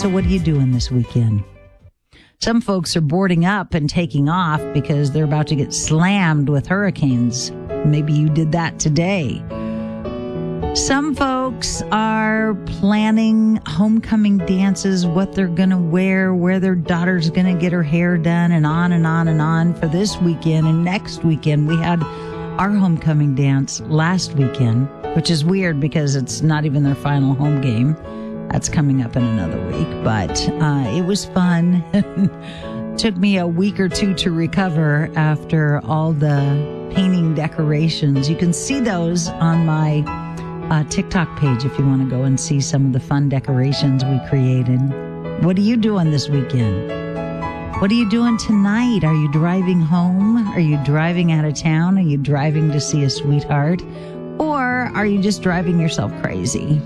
So what are you doing this weekend? Some folks are boarding up and taking off because they're about to get slammed with hurricanes. Maybe you did that today. Some folks are planning homecoming dances, what they're going to wear, where their daughter's going to get her hair done, and on and on and on for this weekend and next weekend. We had our homecoming dance last weekend, which is weird because it's not even their final home game. That's coming up in another week, but it was fun. Took me a week or two to recover after all the painting decorations. You can see those on my TikTok page if you want to go and see some of the fun decorations we created. What are you doing this weekend? What are you doing tonight? Are you driving home? Are you driving out of town? Are you driving to see a sweetheart? Or are you just driving yourself crazy?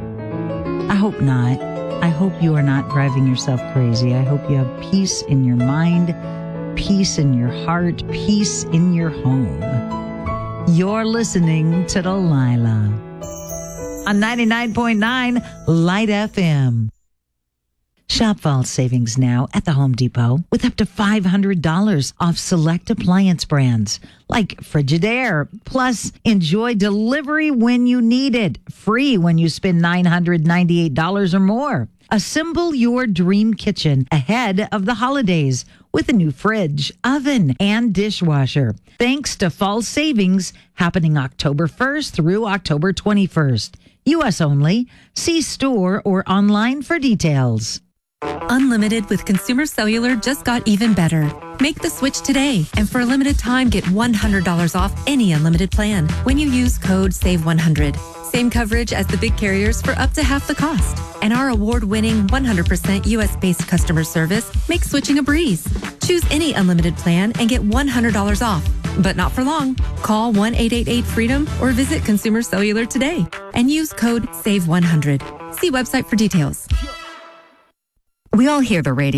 I hope not. I hope you are not driving yourself crazy. I hope you have peace in your mind, peace in your heart, peace in your home. You're listening to Delilah on 99.9 Light FM. Shop fall savings now at the Home Depot with up to $500 off select appliance brands like Frigidaire. Plus, enjoy delivery when you need it, free when you spend $998 or more. Assemble your dream kitchen ahead of the holidays with a new fridge, oven, and dishwasher. Thanks to fall savings happening October 1st through October 21st. U.S. only. See store or online for details. Unlimited with Consumer Cellular just got even better. Make the switch today, and for a limited time, get $100 off any unlimited plan when you use code SAVE100. Same coverage as the big carriers for up to half the cost. And our award-winning 100% U.S.-based customer service makes switching a breeze. Choose any unlimited plan and get $100 off. But not for long. Call 1-888-FREEDOM or visit Consumer Cellular today and use code SAVE100. See website for details. We all hear the radio.